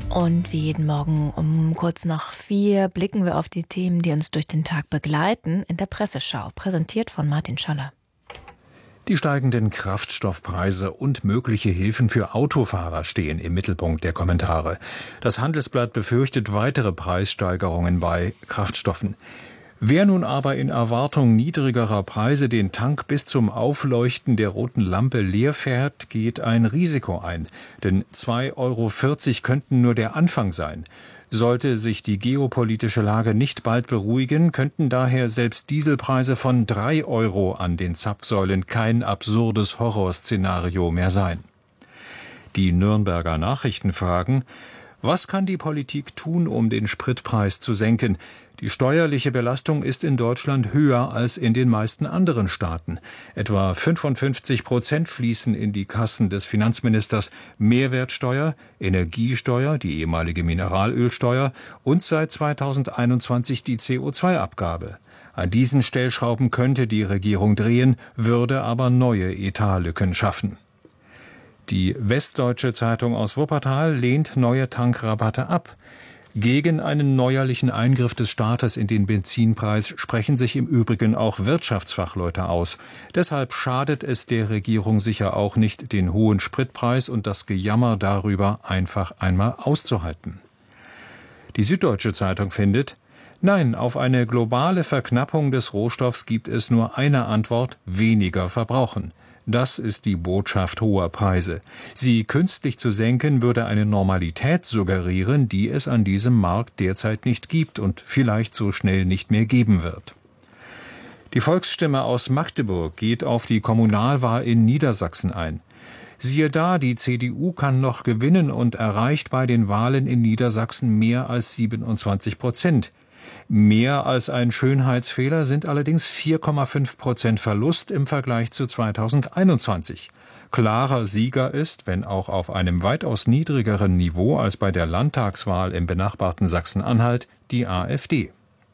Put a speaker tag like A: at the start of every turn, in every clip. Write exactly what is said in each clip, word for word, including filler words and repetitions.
A: Und wie jeden Morgen um kurz nach vier blicken wir auf die Themen, die uns durch den Tag begleiten, in der Presseschau, präsentiert von Martin Schaller.
B: Die steigenden Kraftstoffpreise und mögliche Hilfen für Autofahrer stehen im Mittelpunkt der Kommentare. Das Handelsblatt befürchtet weitere Preissteigerungen bei Kraftstoffen. Wer nun aber in Erwartung niedrigerer Preise den Tank bis zum Aufleuchten der roten Lampe leer fährt, geht ein Risiko ein. Denn zwei Euro vierzig könnten nur der Anfang sein. Sollte sich die geopolitische Lage nicht bald beruhigen, könnten daher selbst Dieselpreise von drei Euro an den Zapfsäulen kein absurdes Horrorszenario mehr sein. Die Nürnberger Nachrichten fragen: Was kann die Politik tun, um den Spritpreis zu senken? Die steuerliche Belastung ist in Deutschland höher als in den meisten anderen Staaten. Etwa fünfundfünfzig Prozent fließen in die Kassen des Finanzministers. Mehrwertsteuer, Energiesteuer, die ehemalige Mineralölsteuer und seit zweitausendeinundzwanzig die C O zwei Abgabe. An diesen Stellschrauben könnte die Regierung drehen, würde aber neue Etatlücken schaffen. Die Westdeutsche Zeitung aus Wuppertal lehnt neue Tankrabatte ab. Gegen einen neuerlichen Eingriff des Staates in den Benzinpreis sprechen sich im Übrigen auch Wirtschaftsfachleute aus. Deshalb schadet es der Regierung sicher auch nicht, den hohen Spritpreis und das Gejammer darüber einfach einmal auszuhalten. Die Süddeutsche Zeitung findet: Nein, auf eine globale Verknappung des Rohstoffs gibt es nur eine Antwort: weniger verbrauchen. Das ist die Botschaft hoher Preise. Sie künstlich zu senken, würde eine Normalität suggerieren, die es an diesem Markt derzeit nicht gibt und vielleicht so schnell nicht mehr geben wird. Die Volksstimme aus Magdeburg geht auf die Kommunalwahl in Niedersachsen ein. Siehe da, die C D U kann noch gewinnen und erreicht bei den Wahlen in Niedersachsen mehr als siebenundzwanzig Prozent. Mehr als ein Schönheitsfehler sind allerdings vier Komma fünf Prozent Verlust im Vergleich zu zweitausendeinundzwanzig. Klarer Sieger ist, wenn auch auf einem weitaus niedrigeren Niveau als bei der Landtagswahl im benachbarten Sachsen-Anhalt, die AfD.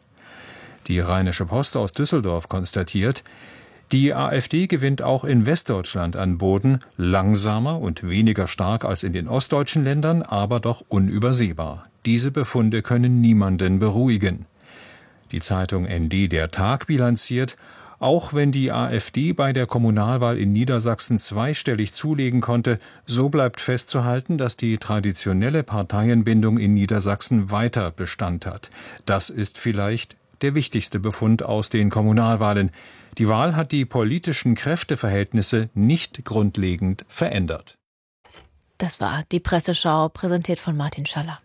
B: Die Rheinische Post aus Düsseldorf konstatiert: Die AfD gewinnt auch in Westdeutschland an Boden, langsamer und weniger stark als in den ostdeutschen Ländern, aber doch unübersehbar. Diese Befunde können niemanden beruhigen. Die Zeitung N D Der Tag bilanziert: Auch wenn die AfD bei der Kommunalwahl in Niedersachsen zweistellig zulegen konnte, so bleibt festzuhalten, dass die traditionelle Parteienbindung in Niedersachsen weiter Bestand hat. Das ist vielleicht der wichtigste Befund aus den Kommunalwahlen. Die Wahl hat die politischen Kräfteverhältnisse nicht grundlegend verändert.
A: Das war die Presseschau, präsentiert von Martin Schaller.